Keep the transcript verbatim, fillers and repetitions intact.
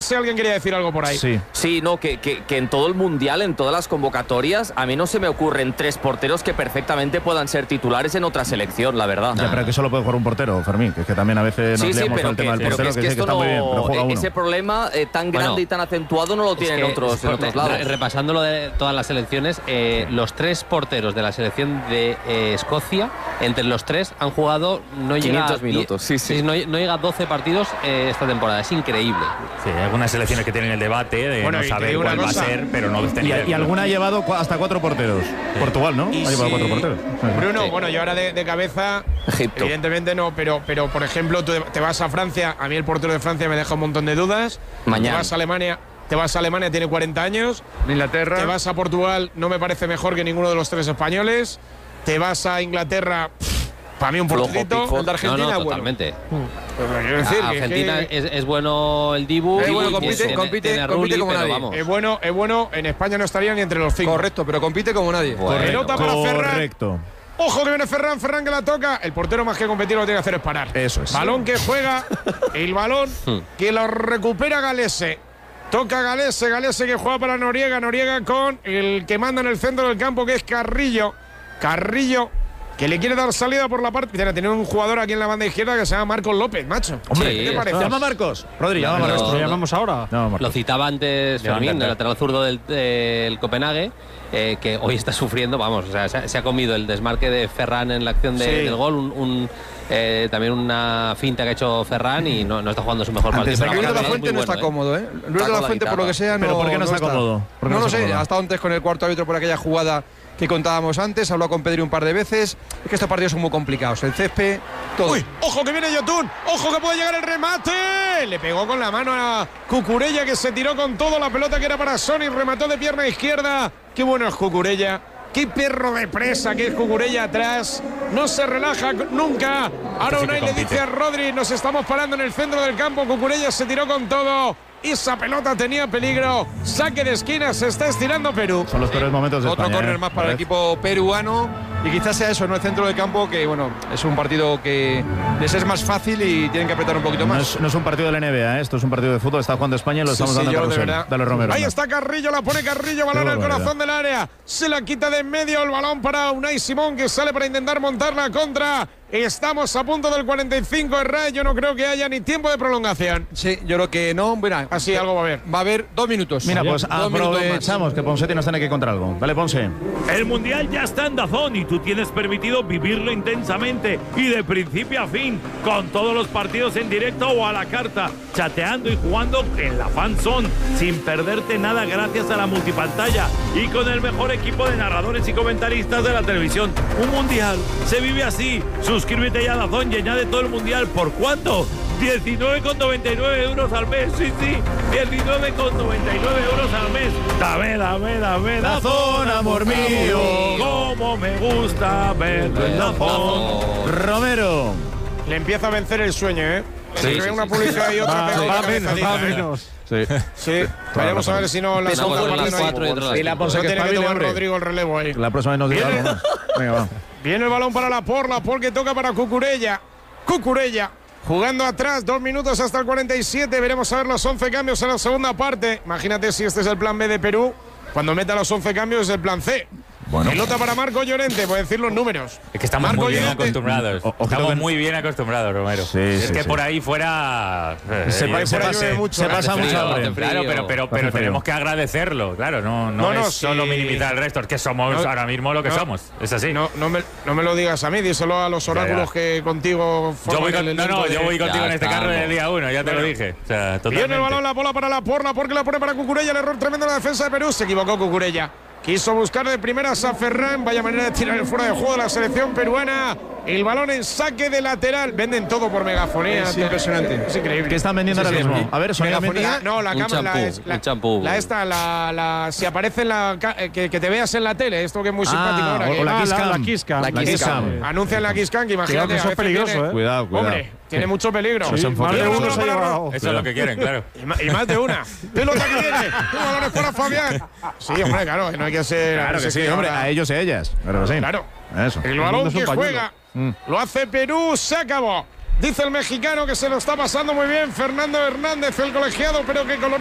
si alguien quería decir algo por ahí. Sí, sí no, que, que, que en todo el Mundial, en todas las convocatorias, a mí no se me ocurren tres porteros que perfectamente puedan ser titulares en otra selección, la verdad. Ya, pero que solo puede jugar un portero, Fermín, que es que también a veces nos sí, sí, liamos pero al que, tema del pero portero, que, que, es sí que que está no, muy bien, pero juega uno. ese problema eh, tan grande bueno, y tan acentuado no lo tienen que, otros, en otros lados. Repasándolo de todas las selecciones, eh, los tres porteros de la selección de eh, Escocia, entre los tres han jugado no llega minutos, sí, sí. No, no llega a doce partidos eh, esta temporada, es increíble. Sí, hay algunas selecciones que tienen el debate de bueno, no saber cuál va a ser, pero no y, y alguna ha llevado hasta cuatro porteros. Sí. Portugal, ¿no? Y ha llevado si... cuatro porteros. Bruno, sí. bueno, yo ahora de, de cabeza, Egipto. Evidentemente no, pero, pero por ejemplo, tú te vas a Francia, a mí el portero de Francia me deja un montón de dudas. Mañana. Te vas a Alemania, te vas a Alemania, tiene cuarenta años. Inglaterra. Te vas a Portugal, no me parece mejor que ninguno de los tres españoles. Te vas a Inglaterra, pff, para mí un porterito. El de Argentina, no, no, totalmente. Bueno. Pero quiero decir, a que Argentina es, que... es, es bueno el Dibu. Es bueno, y compite, tiene, compite, tiene compite Rulli, como pero nadie. Vamos. Es bueno, es bueno, en España no estaría ni entre los cinco. Correcto, pero compite como nadie. Bueno, pelota para Ferran. Correcto. Ojo que viene Ferran, Ferran que la toca. El portero más que competir lo que tiene que hacer es parar. Eso es. Balón que juega, el balón que lo recupera Galese. Toca Galese, Galese que juega para Noriega, Noriega con el que manda en el centro del campo que es Carrillo. Carrillo que le quiere dar salida por la parte. Tiene un jugador aquí en la banda izquierda que se llama Marcos López, macho. Hombre, sí, ¿qué te parece? Llama Marcos. Rodri, llama No, Marcos. no, ¿Lo no. llamamos ahora? No, Lo citaba antes Fermín, el lateral zurdo del, del Copenhague, eh, que hoy está sufriendo, vamos, o sea, se, se ha comido el desmarque de Ferran en la acción de, Sí. del gol, un, un, eh, también una finta que ha hecho Ferran y no, no está jugando su mejor Antes partido. de Luis de la es Fuente muy no está bueno, cómodo, ¿eh? Luis de la Fuente, por lo que sea, no. ¿Pero por qué no está cómodo? ¿Por qué No no lo está sé, cómodo? ha estado antes con el cuarto árbitro por aquella jugada que contábamos antes, habló con Pedri un par de veces. Es que estos partidos son muy complicados. El césped, todo. Uy, ojo que viene Yotun, ojo que puede llegar el remate. Le pegó con la mano a Cucurella que se tiró con todo la pelota que era para Sony, remató de pierna izquierda. Qué bueno es Cucurella. Qué perro de presa que es Cucurella atrás. No se relaja nunca. Ahora sí Unai que le compite. dice a Rodri, nos estamos parando en el centro del campo. Cucurella se tiró con todo. Esa pelota tenía peligro. Saque de esquina, se está estirando Perú. Son los peores momentos de Otro España. córner ¿eh? más para el ¿Ves? equipo peruano. Y quizás sea eso, no el centro del campo, que bueno, es un partido que les es más fácil y tienen que apretar un poquito No más. es, no es un partido de la N B A, ¿eh? Esto es un partido de fútbol. Está jugando España y lo Sí, estamos dando señor, a de Carrusel. verdad. Dale, Romero. Ahí anda. está Carrillo, la pone Carrillo, balón Qué al barbaridad. corazón del área. Se la quita de en medio el balón para Unai Simón que sale para intentar montar la contra. Estamos a punto del cuarenta y cinco de Ray. Yo no creo que haya ni tiempo de prolongación. Sí, yo creo que no. Bueno, Así algo va a haber. va a haber dos minutos. Mira, pues Dos minutos más. aprovechamos que Ponsetti nos tiene que contar algo. Dale, Ponce. El Mundial ya está en DAZN y tú tienes permitido vivirlo intensamente y de principio a fin, con todos los partidos en directo o a la carta, chateando y jugando en la Fan Zone, sin perderte nada gracias a la multipantalla y con el mejor equipo de narradores y comentaristas de la televisión. Un Mundial se vive así. Suscríbete ya a DAZN y añade todo el Mundial. ¿Por cuánto? diecinueve con noventa y nueve euros al mes. Sí, sí, diecinueve con noventa y nueve euros al mes. Dame, dame, dame, DAZN, amor mío. Cómo me gusta verlo en DAZN. Romero. Le empieza a vencer el sueño, ¿eh? Sí, Se sí, ve una sí. publicidad y otra. Va, pega va una menos, cabezadita, va ¿eh? menos. Sí. Sí, veremos a ver si no la Una segunda por las parte no hay- cuatro y otra a las Y la cinco. Ponce Que tiene que espabile, tomar hombre. Rodrigo el relevo ahí. La próxima vez nos dirá algo más. Venga, va. Viene el balón para la por, la por que toca para Cucurella. Cucurella jugando atrás, dos minutos hasta el cuarenta y siete. Veremos a ver los once cambios en la segunda parte. Imagínate si este es el plan B de Perú. Cuando meta los once cambios es el plan C. Bueno. Pelota para Marco Llorente, voy a decir los números. Es que estamos Marco muy bien Llorente. acostumbrados. O- ojito Estamos que- muy bien acostumbrados, Romero. Sí, es sí, que sí. por ahí fuera. eh, Se, eh, pa- se por ahí pasa, llueve mucho, se hace pasa frío, mucho hambre. hace frío. Claro, pero, pero, Hace pero frío. tenemos que agradecerlo, claro, no, no, No, no, es solo sí. minimizar el resto, es que somos No, ahora mismo lo que no, somos, es así. No, no, me, no me lo digas a mí, díselo a los oráculos ya. que contigo yo voy forman con- el no, no, elenco yo de- voy contigo Ya en este estamos. carro desde el día uno, ya te lo Bueno. dije. O sea, totalmente. Viene el balón, la bola para la por, la por que la pone para Cucurella, el error tremendo en la defensa de Perú, se equivocó Cucurella. Quiso buscar de primeras a Ferran, vaya manera de tirar el fuera de juego de la selección peruana. El balón en saque de lateral. Venden todo por megafonía. Es impresionante. Es increíble. ¿Qué están vendiendo Sí, ahora sí, mismo? sí. A ver, Sonia Megafonía, Méndez. no, la Un cámara, la, champú, es- la, un champú. la esta, la, la, si aparece en la, ca- eh, que, que te veas en la tele, esto que es muy simpático Ah, ahora. o, que- o la Ah, Kiss Cam. La Kiss Cam. Anuncian la Kiss Cam, que imagínate. Cuidado, que eso a es veces peligroso, tiene- ¿eh? Cuidado, cuidado. Hombre, tiene mucho peligro. Sí, más de uno se ha llevado. Eso es lo que quieren, claro. Y ma- y más de una. Pelota que viene. Un balón para Fabián. Sí, hombre, claro, que no hay que ser. Claro que sí, hombre, a ellos y a ellas. Claro que sí. Claro. Eso. El balón que juega Mm. lo hace Perú, se acabó. Dice el mexicano que se lo está pasando muy bien. Fernando Hernández, el colegiado, pero que color